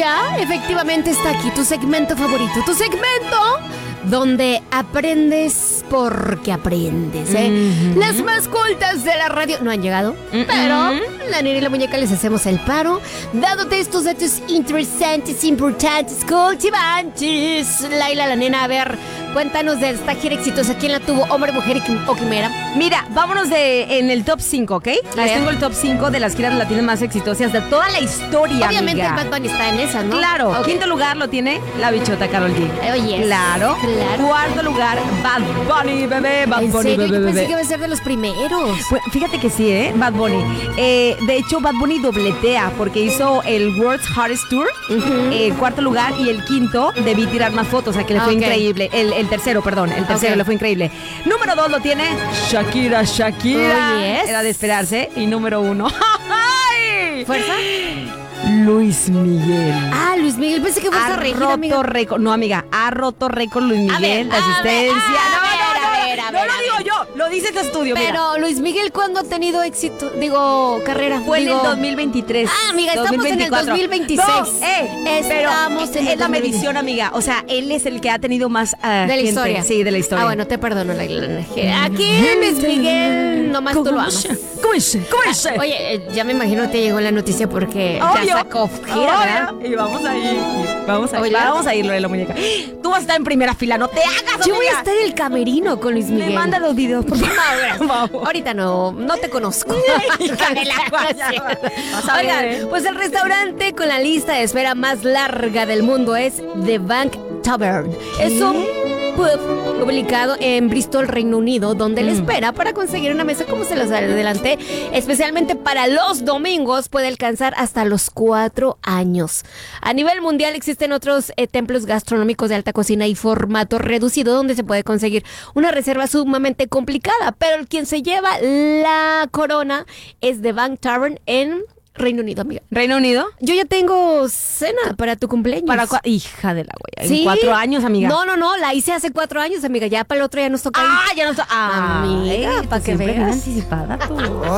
ya efectivamente está aquí tu segmento favorito, tu segmento donde aprendes porque aprendes, ¿eh? Las más cultas de la radio no han llegado, pero la Nena y la Muñeca les hacemos el paro, dándote estos datos interesantes, importantes, cultivantes. Laila, la Nena, a ver, cuéntanos de esta gira exitosa. ¿Quién la tuvo? ¿Hombre, mujer o quimera? Mira, vámonos en el top 5, ¿ok? Les tengo el top 5 de las giras latinas más exitosas de toda la historia, Obviamente amiga. Bad Bunny está en esa, ¿no? Claro, Okay. Quinto lugar lo tiene la bichota Karol G. Oye, Claro. Cuarto lugar, Bad Bunny, bebé. Bad ¿En Bunny, serio? bebé, Yo pensé bebé. que iba a ser de los primeros. Bueno, fíjate que sí, Bad Bunny. De hecho, Bad Bunny dobletea porque hizo el World's Hardest Tour, cuarto lugar, y el quinto debí tirar más fotos, o sea que le fue increíble. El tercero, perdón, le fue increíble. Número 2 lo tiene Shakira. Oh, yes. Era de esperarse. Y número 1. ¿Fuerza? Luis Miguel. Ah, Luis Miguel, pensé que fuiste a regir, amiga. Récord. No, amiga, ha roto récord Luis Miguel de asistencia. No lo digo yo, lo dice este estudio, mira. Pero Luis Miguel, ¿cuándo ha tenido éxito? Digo, carrera. Fue en el 2023. Ah, amiga, estamos en el 2026. No, Estamos pero en el es la 2026. medición, amiga. O sea, él es el que ha tenido más De la gente. historia. Sí, de la historia. Ah, bueno, te perdono, aquí Luis Miguel, nomás tú lo amas. ¿Cómo es? Oye, ya me imagino que te llegó la noticia porque Obvio. ya sacó gira, ¿verdad? Y vamos a ir. Vamos a Oye. ir, la muñeca. Tú vas a estar en primera fila, no te hagas, Yo voy a amiga. estar en el camerino con Luis Miguel. Me manda los videos, por favor. Vamos. Ahorita no te conozco. Vas a ver, Oigan, pues el restaurante con la lista de espera más larga del mundo es The Bank Tavern. Es un pub ubicado en Bristol, Reino Unido, donde la espera para conseguir una mesa, como se los adelanté, especialmente para los domingos, puede alcanzar hasta los 4 años. A nivel mundial existen otros templos gastronómicos de alta cocina y formato reducido donde se puede conseguir una reserva sumamente complicada, pero el quien se lleva la corona es The Bank Tavern en Reino Unido, amiga. ¿Reino Unido? Yo ya tengo cena para tu cumpleaños. Hija de la güey. ¿Sí? ¿En 4 años, amiga? No, la hice hace 4 años, amiga. Ya para el otro ya nos toca ir. Ya no está. Amiga, para que siempre bien veas. anticipada tú.